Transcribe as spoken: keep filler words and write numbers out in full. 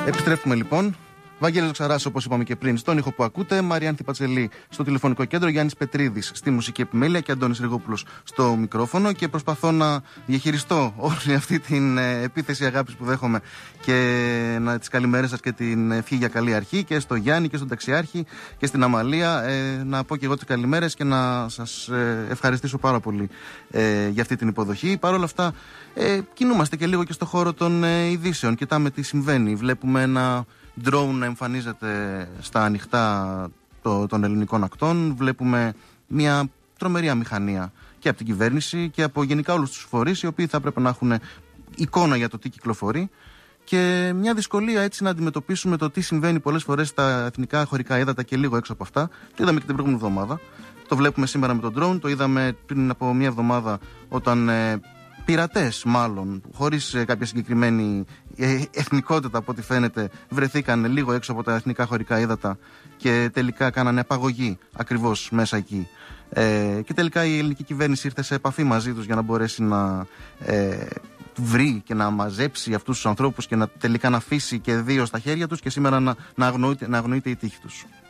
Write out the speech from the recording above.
Επιστρέφουμε λοιπόν. Βαγγέλης Δοξαράς, όπως είπαμε και πριν, στον ήχο που ακούτε. Μαριάνθη Πατσελή στο τηλεφωνικό κέντρο. Γιάννης Πετρίδης στη μουσική επιμέλεια και Αντώνης Ριγόπουλος στο μικρόφωνο. Και προσπαθώ να διαχειριστώ όλη αυτή την ε, επίθεση αγάπης που δέχομαι και να, τις καλημέρες σας και την ευχή για καλή αρχή και στο Γιάννη και στον Ταξιάρχη και στην Αμαλία. Ε, να πω και εγώ τις καλημέρες και να σας ε, ευχαριστήσω πάρα πολύ ε, για αυτή την υποδοχή. Παρ' όλα αυτά, ε, κινούμαστε και λίγο και στο χώρο των ε, ειδήσεων. Κοιτάμε τι συμβαίνει. Βλέπουμε ένα drone να εμφανίζεται στα ανοιχτά το, των ελληνικών ακτών. Βλέπουμε μια τρομερή αμηχανία και από την κυβέρνηση και από γενικά όλους τους φορείς, οι οποίοι θα έπρεπε να έχουν εικόνα για το τι κυκλοφορεί και μια δυσκολία έτσι να αντιμετωπίσουμε το τι συμβαίνει πολλές φορές στα εθνικά χωρικά ύδατα και λίγο έξω από αυτά. Το είδαμε και την προηγούμενη εβδομάδα. Το βλέπουμε σήμερα με τον drone. Το είδαμε πριν από μια εβδομάδα όταν ε, πειρατές, μάλλον, χωρίς ε, κάποια συγκεκριμένη ε, εθνικότητα από ό,τι φαίνεται, βρεθήκαν λίγο έξω από τα εθνικά χωρικά ύδατα και τελικά κάνανε απαγωγή ακριβώς μέσα εκεί. Ε, και τελικά η ελληνική κυβέρνηση ήρθε σε επαφή μαζί τους για να μπορέσει να ε, βρει και να μαζέψει αυτούς τους ανθρώπους και να τελικά να αφήσει και δύο στα χέρια τους και σήμερα να, να, αγνοείται, να αγνοείται η τύχη τους.